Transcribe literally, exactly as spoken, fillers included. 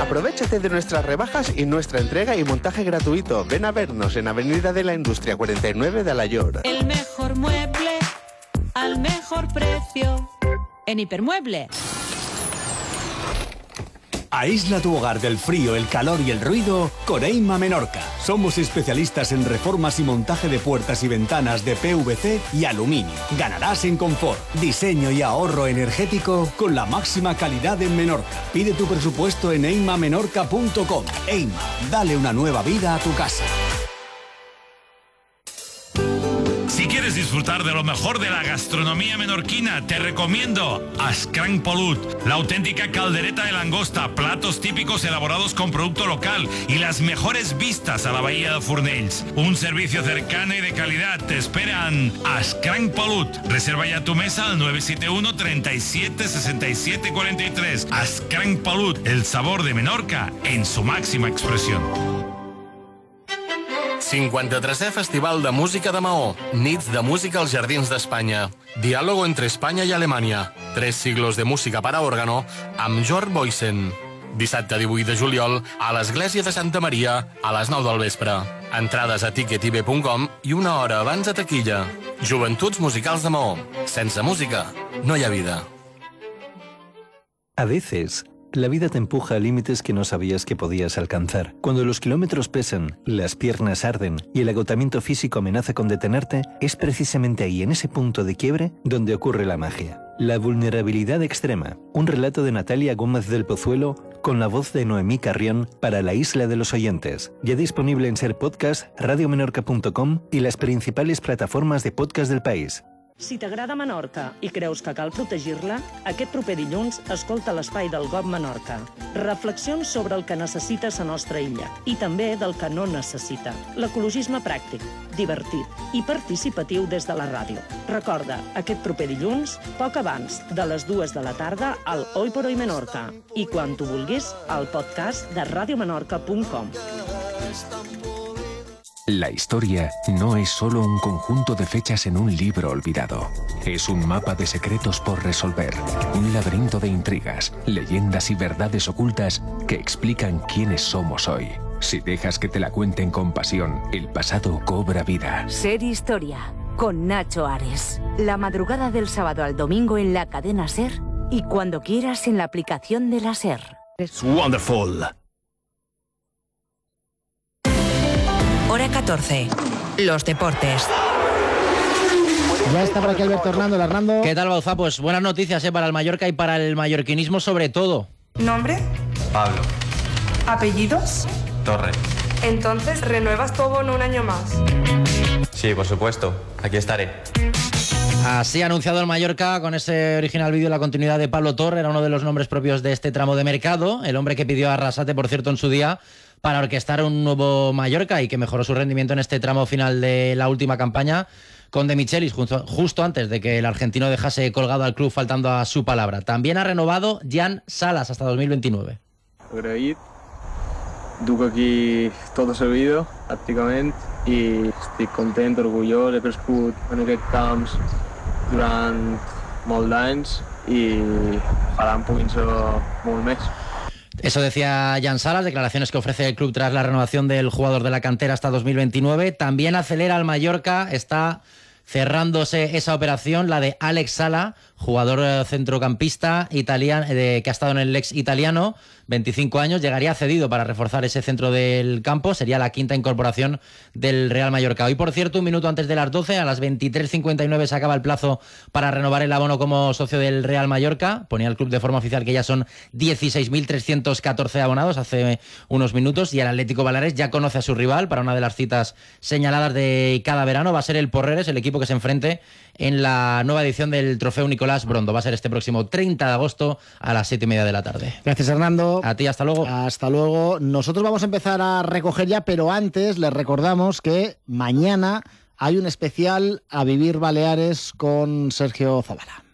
Aprovéchate de nuestras rebajas y nuestra entrega y montaje gratuito. Ven a vernos en Avenida de la Industria cuarenta y nueve de Alayor. El mejor mueble al mejor precio en Hipermueble. Aísla tu hogar del frío, el calor y el ruido con Eima Menorca. Somos especialistas en reformas y montaje de puertas y ventanas de P V C y aluminio. Ganarás en confort, diseño y ahorro energético con la máxima calidad en Menorca. Pide tu presupuesto en eima menorca punto com. Eima, dale una nueva vida a tu casa. Si quieres disfrutar de lo mejor de la gastronomía menorquina, te recomiendo Ascranc Polut, la auténtica caldereta de langosta, platos típicos elaborados con producto local y las mejores vistas a la bahía de Fornells. Un servicio cercano y de calidad te esperan Ascranc Polut. Reserva ya tu mesa al nueve siete uno, treinta y siete, sesenta y siete, cuarenta y tres. Ascranc Polut, el sabor de Menorca en su máxima expresión. cinquanta-tresè Festival de Música de Maó. Nits de música als Jardins d'Espanya. Diálogo entre España y Alemania. Tres siglos de música para órgano amb Jörg Boysen. Dissabte divuit de juliol a l'Església de Santa Maria a les nou del vespre. Entrades a ticket i be punt com i una hora abans a taquilla. Joventuts Musicals de Maó. Sense música no hi ha vida. A veces, la vida te empuja a límites que no sabías que podías alcanzar. Cuando los kilómetros pesan, las piernas arden y el agotamiento físico amenaza con detenerte, es precisamente ahí, en ese punto de quiebre, donde ocurre la magia. La vulnerabilidad extrema. Un relato de Natalia Gómez del Pozuelo con la voz de Noemí Carrión para la Isla de los Oyentes. Ya disponible en Ser Podcast, radio menorca punto com y las principales plataformas de podcast del país. Si t'agrada Menorca i creus que cal protegir-la, aquest proper dilluns escolta l'espai del G O B Menorca. Reflexions sobre el que necessita la nostra illa i també del que no necessita. L'ecologisme pràctic, divertit i participatiu des de la ràdio. Recorda, aquest proper dilluns, poc abans de les dues de la tarda, al Hoy por Hoy Menorca. I quan tu vulguis, al podcast de radio menorca punt com. La historia no es solo un conjunto de fechas en un libro olvidado. Es un mapa de secretos por resolver, un laberinto de intrigas, leyendas y verdades ocultas que explican quiénes somos hoy. Si dejas que te la cuenten con pasión, el pasado cobra vida. Ser Historia, con Nacho Ares. La madrugada del sábado al domingo en la cadena Ser y cuando quieras en la aplicación de la Ser. It's wonderful. Hora catorce. Los deportes. Ya está por aquí Alberto Hernando, Hernando. ¿Qué tal, Bauza? Pues buenas noticias ¿eh? para el Mallorca y para el mallorquinismo sobre todo. ¿Nombre? Pablo. ¿Apellidos? Torre. Entonces, ¿renuevas tu bono un año más? Sí, por supuesto. Aquí estaré. Así ha anunciado el Mallorca con ese original vídeo la continuidad de Pablo Torre. Era uno de los nombres propios de este tramo de mercado. El hombre que pidió a Arrasate, por cierto, en su día, para orquestar un nuevo Mallorca y que mejoró su rendimiento en este tramo final de la última campaña con De Michelis, justo, justo antes de que el argentino dejase colgado al club faltando a su palabra. También ha renovado Jan Salas hasta dos mil veintinueve. Agraït, duc aquí tot servido, pràcticament, i estic content, orgullós, he crescut en aquests camps durant molt d'anys i ojalà en puguin ser molt més. Eso decía Jan Salas, declaraciones que ofrece el club tras la renovación del jugador de la cantera hasta dos mil veintinueve. También acelera el Mallorca, está cerrándose esa operación, la de Alex Sala, jugador centrocampista italiano, de, que ha estado en el ex italiano, veinticinco años, llegaría cedido para reforzar ese centro del campo, sería la quinta incorporación del Real Mallorca. Hoy, por cierto, un minuto antes de las doce, a las veintitrés cincuenta y nueve se acaba el plazo para renovar el abono como socio del Real Mallorca. Ponía el club de forma oficial que ya son dieciséis mil trescientos catorce abonados hace unos minutos, y el Atlético Baleares ya conoce a su rival para una de las citas señaladas de cada verano. Va a ser el Porreres, el equipo que se enfrente en la nueva edición del Trofeo Nicolás Brondo. Va a ser este próximo treinta de agosto a las siete y media de la tarde. Gracias, Hernando. A ti, hasta luego. Hasta luego. Nosotros vamos a empezar a recoger ya, pero antes les recordamos que mañana hay un especial A Vivir Baleares con Sergio Zavala.